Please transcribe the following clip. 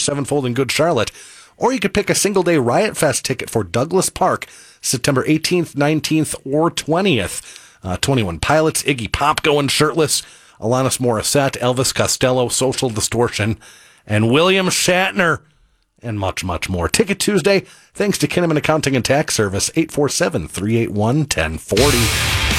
Avenged Sevenfold in Good Charlotte. Or you could pick a single-day Riot Fest ticket for Douglas Park, September 18th, 19th, or 20th. 21 Pilots, Iggy Pop going shirtless, Alanis Morissette, Elvis Costello, Social Distortion, and William Shatner, and much, much more. Ticket Tuesday, thanks to Kinnaman Accounting and Tax Service, 847-381-1040.